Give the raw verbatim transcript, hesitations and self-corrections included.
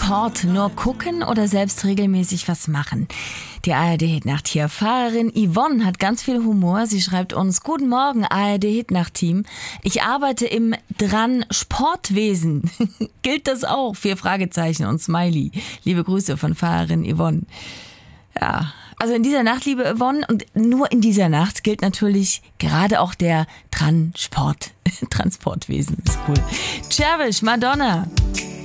Sport, nur gucken oder selbst regelmäßig was machen? Die A R D-Hitnacht hier. Fahrerin Yvonne hat ganz viel Humor. Sie schreibt uns: Guten Morgen, A R D-Hitnacht-Team. Ich arbeite im Dran Sportwesen. Gilt das auch? Vier Fragezeichen und Smiley. Liebe Grüße von Fahrerin Yvonne. Ja, also in dieser Nacht, liebe Yvonne, und nur in dieser Nacht gilt natürlich gerade auch der Transport, Transportwesen. Ist cool. Cherish, Madonna.